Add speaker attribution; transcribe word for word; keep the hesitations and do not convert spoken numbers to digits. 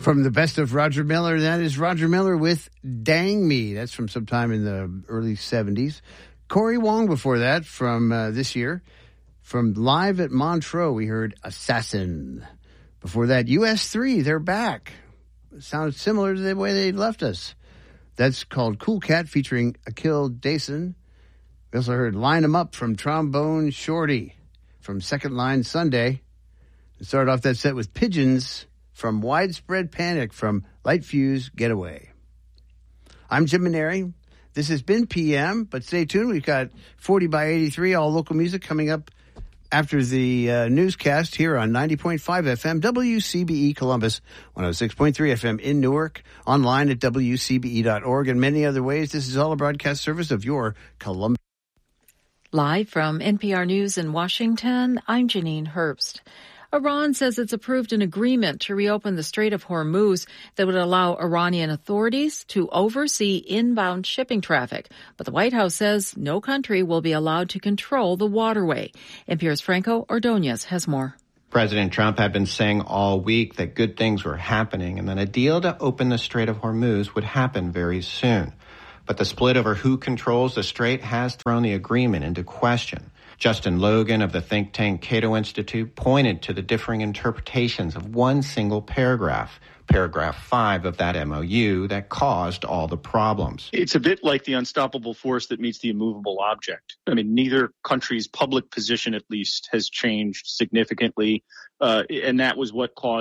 Speaker 1: From the best of Roger Miller, that is Roger Miller with Dang Me. That's from sometime in the early seventies. Corey Wong before that from uh, this year. From Live at Montreux, we heard Assassin. Before that, U S three, they're back. Sounds similar to the way they left us. That's called Cool Cat featuring Akil Dason. We also heard Line 'Em Up from Trombone Shorty from Second Line Sunday. We started off that set with Pigeons from Widespread Panic from Light Fuse Getaway. I'm Jim Maneri. This has been P M, but stay tuned. We've got forty by eighty-three, all local music coming up after the uh, newscast here on ninety point five F M, W C B E Columbus, one oh six point three F M in Newark, online at W C B E dot org, and many other ways. This is all a broadcast service of your Columbus.
Speaker 2: Live from N P R News in Washington, I'm Janine Herbst. Iran says it's approved an agreement to reopen the Strait of Hormuz that would allow Iranian authorities to oversee inbound shipping traffic. But the White House says no country will be allowed to control the waterway. N P R's Franco Ordonez has more.
Speaker 3: President Trump had been saying all week that good things were happening and that a deal to open the Strait of Hormuz would happen very soon. But the split over who controls the strait has thrown the agreement into question. Justin Logan of the think tank Cato Institute pointed to the differing interpretations of one single paragraph, paragraph five of that M O U, that caused all the problems.
Speaker 4: It's a bit like the unstoppable force that meets the immovable object. I mean, neither country's public position, at least, has changed significantly, uh, and that was what caused